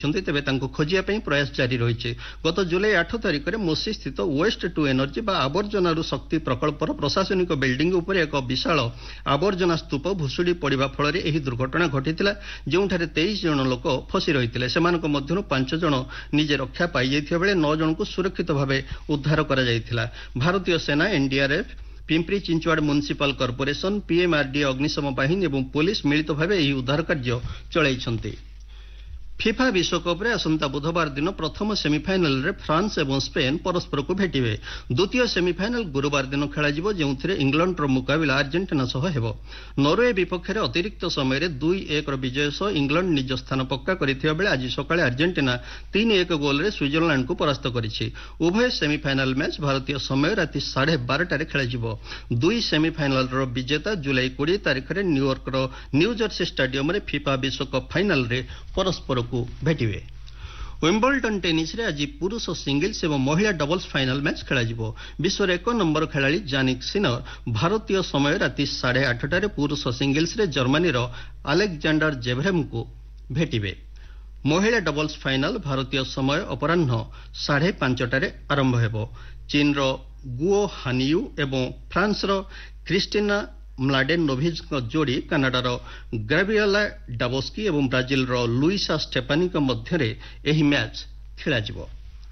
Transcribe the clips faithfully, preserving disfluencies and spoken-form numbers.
तेबे तांको खोजिया पई प्रयास जारी रही। गत जुलाई आठ तारिख में मोसी स्थित वेस्ट टू एनर्जी बा आवर्जनारू शक्ति प्रकल्पर प्रशासनिक बिल्डिंग उपर एक विशाल आवर्जना स्तूप भुशुड़ी पड़ा फल यह दुर्घटना घटी जो तेईस जन लोक फसी रही से पांच जन निजे रक्षा पाई बेले नौ जन को सुरक्षित भाव उद्धार कर भारतीय सेना NDRF Pimpri Chinchwad municipal corporation PMRDA अग्निशम बाहिनी और पुलिस मिलित भाव यह उद्धार कार्य चलाई। फिफा विश्वकप रे आसंता बुधवार दिन प्रथम सेमिफाइनल रे फ्रांस और स्पेन परस्पर को भेटिबे। द्वितीय सेमिफाइनल गुरुवार दिन खेलाजिबो जेउथिरे इंग्लैंडर मुकाबला अर्जेंटीना सह हेबो। नॉर्वे विपक्ष में अतिरिक्त समय रे दुई एक विजय सह इंग्लैंड निज स्थान पक्का करिथिबा बेले आज सकाळे अर्जेंटीना तीन एक गोल रे स्विट्जरलैंड को परास्त करिछि। उभय सेमिफाइनल मैच भारतीय समय राति साढ़े बारटा रे खेलाजिबो। दुई सेमिफाइनल रो विजेता जुलाई बीस तारिख रे न्यूयॉर्क रो न्यू जर्सी स्टेडियम रे फिफा विश्वकप फाइनल रे परस्पर को भेटिबे। विंबलडन टेनिस रे आज पुरुष सिंगल्स और महिला डबल्स फाइनल मैच खेलाजिबो। विश्वर एक नंबर खेलाड़ी जानिक सिनर भारतीय समय राति साढ़े आठटार पुरुष सिंगल्स रे जर्मनी रो अलेक्जेंडर जेभरेम को भेटिबे। महिला डबल्स फाइनल भारतीय समय अपराह्न साढ़े पांचटार आरंभ हेबो। चीन रो गुओ हानियू एवं फ्रांस रो क्रिस्टिना म्लाडेनोविच जोड़ी कनाडार ग्रेवियोला डाबोस्की और ब्राजिल रो लुइसा स्टेफानी मध्य एही मैच खेलाजिबो।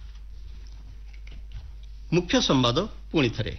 मुख्य संवाद पुणी थरे।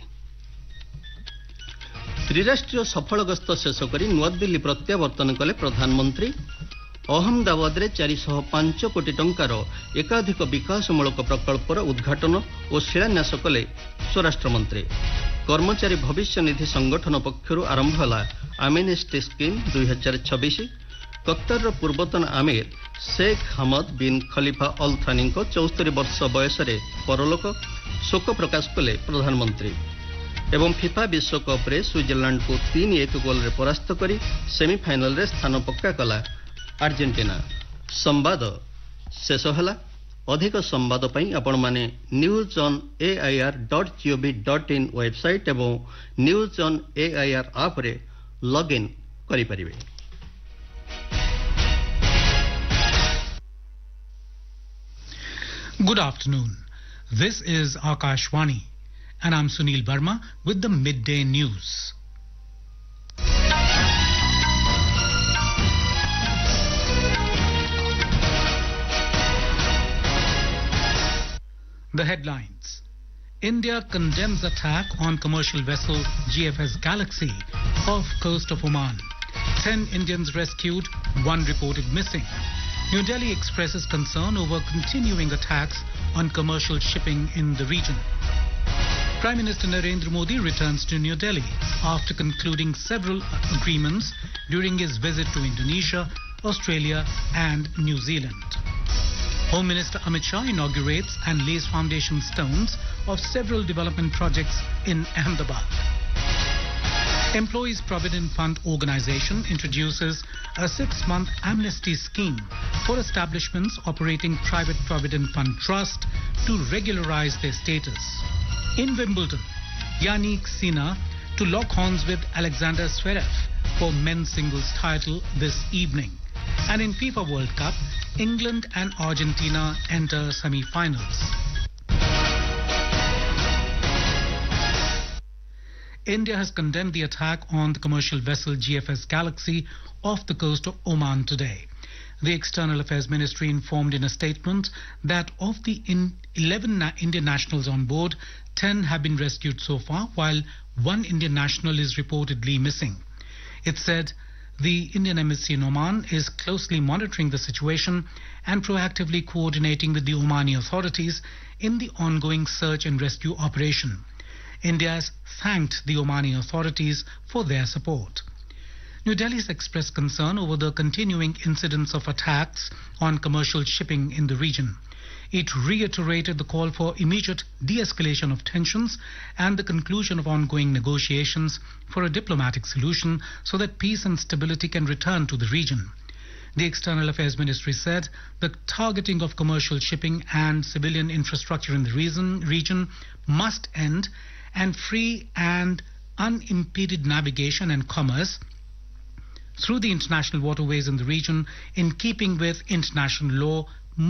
त्रिराष्ट्रीय सफल गस्त शेष करी नुआदिल्ली प्रत्यावर्तन कले प्रधानमंत्री। अहमदाबाद रे चार सौ पांच कोटी टंकार एकाधिक विकासमूलक प्रकल्पर उद्घाटन और शिलान्यास कले स्वराष्ट्र मंत्री। कर्मचारी भविष्य निधि संगठन पक्षर आरंभ होला आमिनेस्टी स्कीम दुई हजार छब्बीस। कत्तर पूर्वतन आमिर शेख हमद बिन खलीफा अल थानी चौस्तरी वर्ष बयस परलोक शोक प्रकाश कले प्रधानमंत्री। एवं फिफा विश्वकप रे स्विट्जरलैंड को तीन एक गोल रे परास्त करी सेमिफाइनल रे स्थान पक्का कला अर्जेंटीना। संवाद शेष होला। अधिक संवाद पई आपण माने news on AIR dot gov dot in website एवं न्यूज ऑन एआईआर ऐप रे लॉग इन करि परिबे। Good afternoon. This is Akashwani and I'm Sunil Verma with the midday news. The headlines. India condemns attack on commercial vessel G F S Galaxy off coast of Oman. Ten Indians rescued, one reported missing. New Delhi expresses concern over continuing attacks on commercial shipping in the region. Prime Minister Narendra Modi returns to New Delhi after concluding several agreements during his visit to Indonesia, Australia and New Zealand. Home Minister Amit Shah inaugurates and lays foundation stones of several development projects in Ahmedabad. Employees Provident Fund Organization introduces a six-month amnesty scheme for establishments operating private Provident Fund Trust to regularize their status. In Wimbledon, Yannick Sinner to lock horns with Alexander Zverev for men's singles title this evening. And in FIFA World Cup, England and Argentina enter semi-finals. India has condemned the attack on the commercial vessel G F S Galaxy off the coast of Oman today. The External Affairs Ministry informed in a statement that of the eleven na- Indian nationals on board, ten have been rescued so far, while one Indian national is reportedly missing. It said the Indian embassy in Oman is closely monitoring the situation and proactively coordinating with the Omani authorities in the ongoing search and rescue operation. India has thanked the Omani authorities for their support. New Delhi has expressed concern over the continuing incidents of attacks on commercial shipping in the region. It reiterated the call for immediate de-escalation of tensions and the conclusion of ongoing negotiations for a diplomatic solution so that peace and stability can return to the region. The External Affairs Ministry said the targeting of commercial shipping and civilian infrastructure in the region, region must end, and free and unimpeded navigation and commerce through the international waterways in the region in keeping with international law